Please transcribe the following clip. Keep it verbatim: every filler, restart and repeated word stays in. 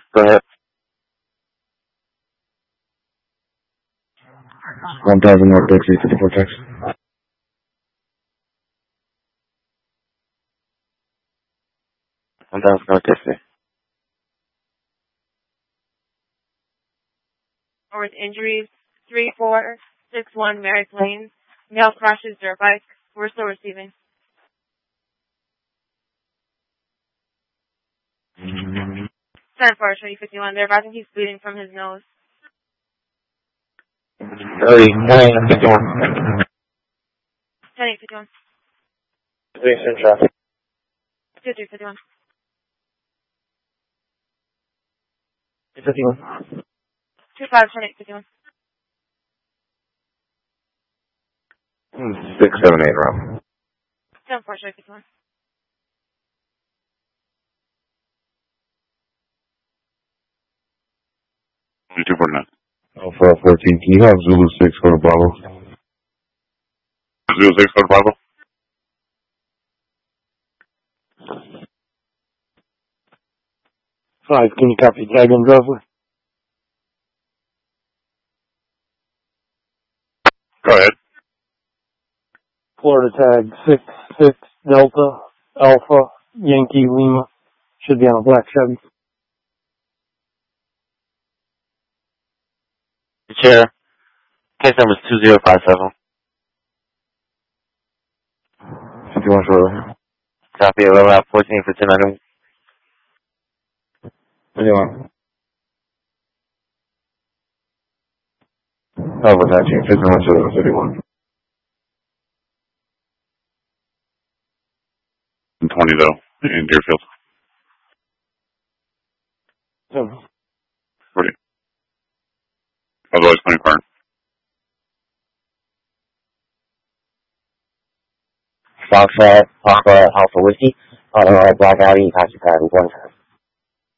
Go ahead. one thousand North Dixie, fifty-four Texas. one thousand North Dixie. Or with injuries, three four six one Merrick Lane. Male crashes dirt bike. We're still receiving. ten four, twenty fifty-one. They're advising he's bleeding from his nose. thirty, ten, fifty-one. ten eight fifty-one. Three, in traffic. two three fifty-one. fifty-one. two five, ten eight fifty-one. six, seven, eight, around. ten four, twenty fifty-one. two forty-nine. Alpha fourteen, can you have Zulu six go to Bravo? Zulu six go to Bravo? Five, can you copy tag and driveway? Go ahead. Florida tag six six Delta Alpha Yankee Lima. Should be on a black Chevy. Chair. Case number is two zero five seven. fifty-one short. Copy of Route fourteen for ten ninety-one. fifty-one. Alpha nineteen, fifty-one short, fifty-one. twenty though, in Deerfield. So, forty. Otherwise, twenty current. Foxtrot, Papa, Alpha Whiskey, Auto Black Audi, Taxi Pad, one time.